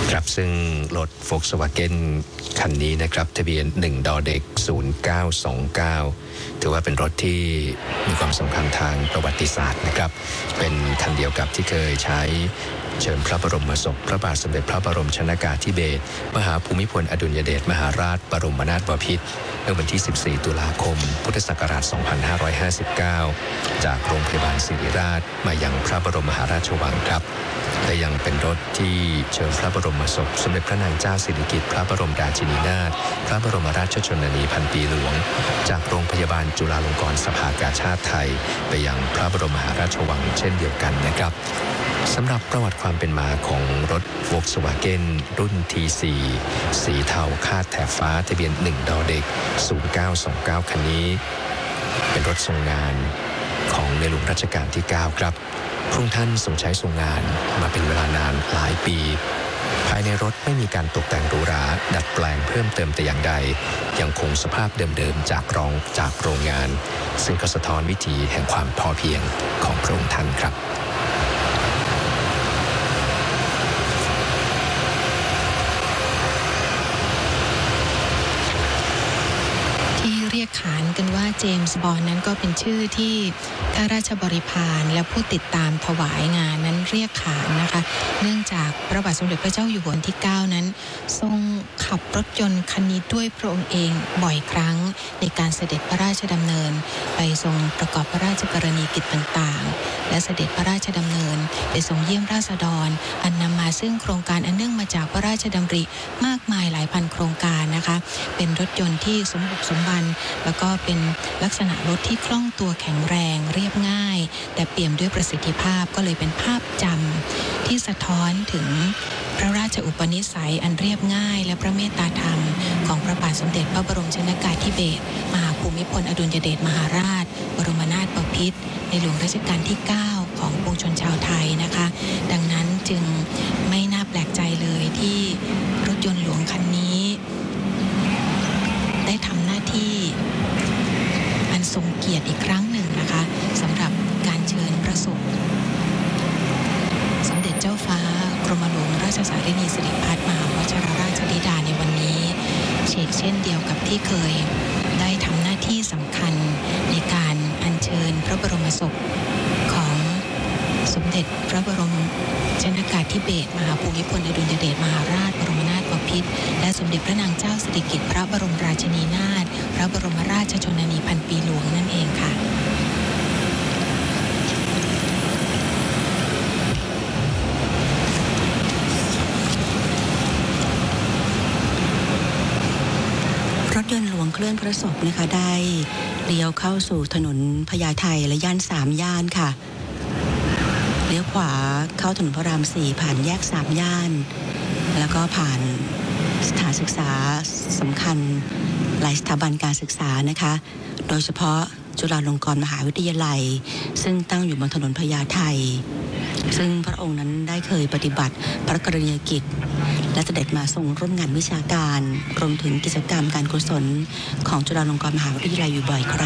ครับซึ่งรถ Volkswagen คันนี้นะครับทะเบียน1ดอเด็ก0929ถือว่าเป็นรถที่มีความสำคัญทางประวัติศาสตร์นะครับเป็นคันเดียวกับที่เคยใช้เชิญพระบรมศพพระบาทสมเด็จพระบรมชนกาธิเบศรมหาภูมิพลอดุลยเดชมหาราชบรมนาถบพิตรเมื่อวันที่14ตุลาคมพุทธศักราช2559จากโรงพยาบาลศิริราชมายังพระบรมมหาราชวังครับและยังเป็นรถที่เชิญพระบรมศพสมเด็จพระนางเจ้าสิริกิติ์พระบรมราชินีนาถพระบรมราชชนนีพันปีหลวงจากโรงพยาบาลจุฬาลงกรณ์สภากาชาดไทยไปยังพระบรมมหาราชวังเช่นเดียวกันนะครับสำหรับประวัติความเป็นมาของรถ Volkswagen รุ่น T4 สีเทาคาดแถบฟ้าทะเบียน1ดอเด็ก0929คันนี้เป็นรถทรงงานของในหลวงรัชกาลที่9ครับพระองค์ท่านทรงใช้ทรงงานมาเป็นเวลานานหลายปีภายในรถไม่มีการตกแต่งหรูหราดัดแปลงเพิ่มเติมแต่อย่างใดยังคงสภาพเดิมๆจากโรงงานซึ่งก็สะท้อนวิถีแห่งความพอเพียงของพระองค์ท่านครับเรียกขานกันว่าเจมส์บอนด์นั้นก็เป็นชื่อที่ข้าราชบริพารและผู้ติดตามถวายงานนั้นเรียกขานนะคะเนื่องจากพระบาทสมเด็จพระเจ้าอยู่หัวที่9นั้นทรงขับรถยนต์คันนี้ด้วยพระองค์เองบ่อยครั้งในการเสด็จพระราชดำเนินไปทรงประกอบพระราชกรณีกิจต่างๆและเสด็จพระราชดำเนินไปทรงเยี่ยมราษฎรอันนำมาซึ่งโครงการอันเนื่องมาจากพระราชดำริมากมายหลายพันโครงการนะคะเป็นรถยนต์ที่สมบุกสมบันแล้วก็เป็นลักษณะรถที่คล่องตัวแข็งแรงเรียบง่ายแต่เปี่ยมด้วยประสิทธิภาพก็เลยเป็นภาพจำที่สะท้อนถึงพระราชอุปนิสัยอันเรียบง่ายและพระเมตตาธรรมของพระบาทสมเด็จพระบรมชนกาธิเบศรมหาภูมิพลอดุลยเดชมหาราชบรมนาถบพิตรในหลวงรัชกาลที่9ของปวงชนชาวไทยนะคะดังนั้นจึงไม่น่าแปลกใจเลยที่รถยนต์หลวงคันนี้ได้ทำหน้าที่อันทรงเกียรติอีกครั้งหนึ่งนะคะสำหรับการเชิญพระศพสมเด็จเจ้าฟ้ากรมหลวงราชสารินีสิริพัฒน์มหาวชิรราชธิดาในวันนี้เช่นเดียวกับที่เคยได้ทำหน้าที่สำคัญในการอัญเชิญพระบรมศพของสมเด็จพระบรมชนกาธิเบศรมหาภูมิพลอดุลยเดชมหาราชบรมนาถบพิตรและสมเด็จพระนางเจ้าสิริกิติ์พระบรมราชินีนาถพระบรมราชชนนีพันปีหลวงนั่นเองค่ะรถยนต์หลวงเคลื่อนพระศพนะคะได้เลี้ยวเข้าสู่ถนนพญาไทและย่าน3ย่านค่ะเลี้ยวขวาเข้าถนนพระราม4ผ่านแยก3ย่านแล้วก็ผ่านสถานศึกษาสำคัญหลายสถาบันการศึกษานะคะโดยเฉพาะจุฬาลงกรณ์มหาวิทยาลัยซึ่งตั้งอยู่บนถนนพญาไทซึ่งพระองค์นั้นได้เคยปฏิบัติพระกรณียกิจและเสด็จมาทรงร่วมงานวิชาการรวมถึงกิจกรรมการกุศลของจุฬาลงกรณ์มหาวิทยาลัยอยู่บ่อยครั้ง